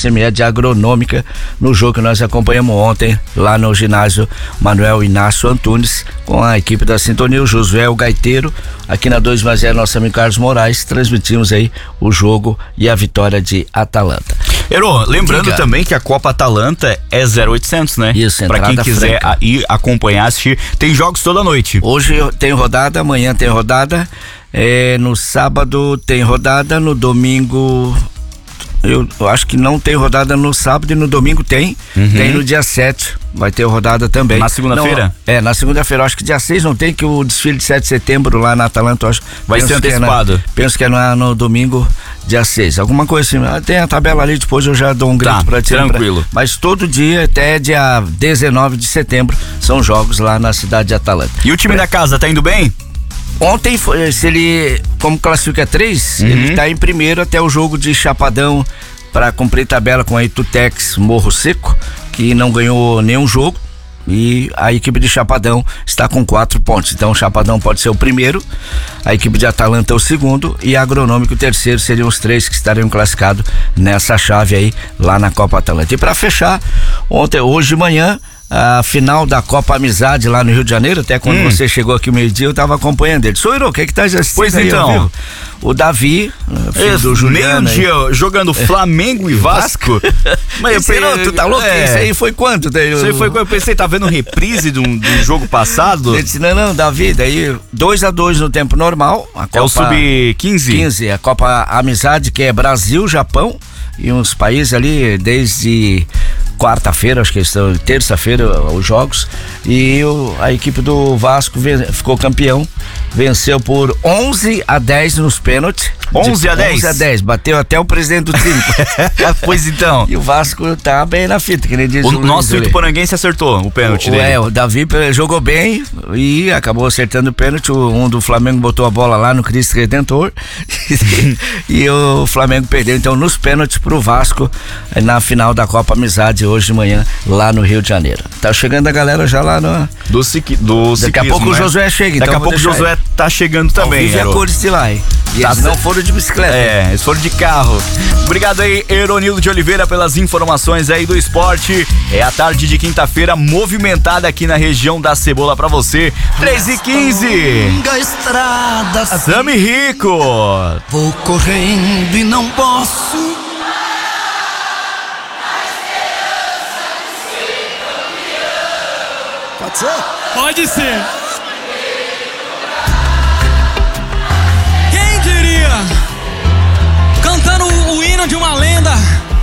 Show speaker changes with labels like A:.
A: semied agronômica no jogo que nós acompanhamos ontem lá no ginásio Manuel Inácio Antunes, com a equipe da Sintonia, o Josué, o Gaiteiro, aqui na 2+0, nosso amigo Carlos Moraes, transmitimos aí o jogo e a vitória de Atalanta.
B: Ero, lembrando também que a Copa Atalanta é 0800, né?
A: Isso,
B: pra quem quiser ir acompanhar, assistir, tem jogos toda noite.
A: Hoje tem rodada, amanhã tem rodada, no sábado tem rodada, no domingo eu acho que não tem rodada no sábado e no domingo tem no dia 7, vai ter rodada também.
B: Na segunda-feira?
A: Na segunda-feira, acho que dia 6 não tem, que o desfile de 7 de setembro lá na Atalanta, acho.
B: Vai ser antecipado.
A: Penso que é no domingo, dia 6, alguma coisa assim, tem a tabela ali, depois eu já dou um grito pra ti.
B: Tranquilo.
A: Mas todo dia, até dia 19 de setembro, são jogos lá na cidade de Atalanta.
B: E o time da casa tá indo bem?
A: Ontem, se ele, como classifica 3, ele tá em primeiro até o jogo de Chapadão para cumprir tabela com a Itutex Morro Seco, que não ganhou nenhum jogo, e a equipe de Chapadão está com 4 pontos. Então o Chapadão pode ser o primeiro, a equipe de Atalanta o segundo e a Agronômico o terceiro. Seriam os 3 que estariam classificados nessa chave aí lá na Copa Atalanta. E para fechar, hoje de manhã, a final da Copa Amizade lá no Rio de Janeiro, até quando você chegou aqui meio-dia, eu tava acompanhando ele. Soiro, o que tá assistindo?
B: Pois
A: aí,
B: então.
A: O Davi, filho do Juliano.
B: Meio-dia jogando Flamengo e Vasco.
A: Mas tu tá louco? Isso aí foi quanto?
B: Isso aí foi quando eu pensei, tá vendo reprise de um jogo passado?
A: Ele disse, não, Davi, daí 2-2 no tempo normal. A Copa,
B: é o Sub-15?
A: 15, a Copa Amizade, que é Brasil, Japão e uns países ali desde quarta-feira, acho que estão terça-feira os jogos, e a equipe do Vasco ficou campeão, venceu por 11-10 nos pênaltis.
B: 11-10?
A: Bateu até o presidente do time.
B: Pois então.
A: E o Vasco tá bem na fita, que nem diz
B: o nosso Ituporanguense acertou o pênalti dele.
A: O Davi jogou bem e acabou acertando o pênalti. Um do Flamengo botou a bola lá no Cristo Redentor e o Flamengo perdeu então nos pênaltis pro Vasco na final da Copa Amizade hoje de manhã lá no Rio de Janeiro. Tá chegando a galera já lá no
B: ciclismo.
A: Daqui a pouco, né? O Josué chega.
B: Daqui a pouco o Josué tá chegando também.
A: E a cores de lá, hein? E eles não foram de bicicleta.
B: Eles foram de carro. Obrigado aí, Eronildo de Oliveira, pelas informações aí do esporte. É a tarde de quinta-feira movimentada aqui na região da Cebola pra você. 3h15.
C: Estrada,
B: Sami Rico.
C: Vou correndo e não posso. Pode ser?
D: Pode ser. Quem diria? Cantando o hino de uma lenda,